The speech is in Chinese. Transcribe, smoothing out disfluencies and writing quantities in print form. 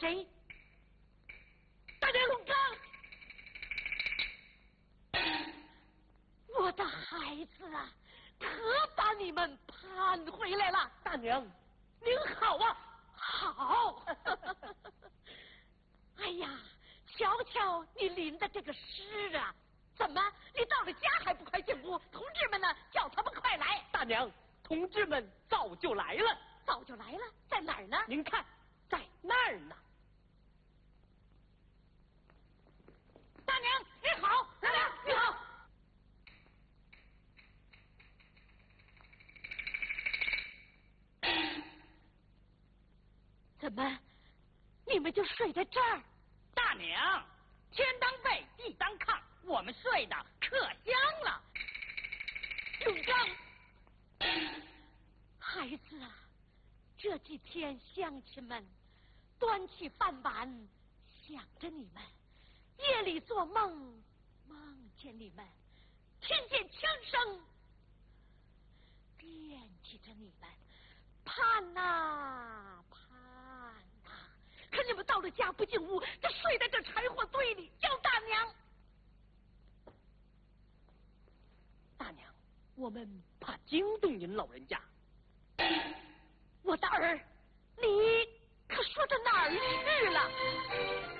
谁？大娘，龙刚，我的孩子啊，可把你们盼回来了。 大娘， 您好啊，好。哎呀，瞧瞧你临的这个诗啊，怎么你到了家还不快进屋？同志们呢，叫他们快来。 大娘，同志们早就来了。 早就来了，在哪儿呢？ 您看，在那儿呢。 大娘你好，大娘你好。怎么，你们就睡在这儿？ 大娘，天当被，地当炕，我们睡的可香了。 永刚，孩子啊，这几天乡亲们端起饭碗想着你们，夜里做梦梦见你们，听见枪声惦记着你们，盼呐盼呐，可你们到了家不进屋，就睡在这柴火堆里叫大娘。 大娘，我们怕惊动您老人家。 我的儿，你可说到哪儿去了？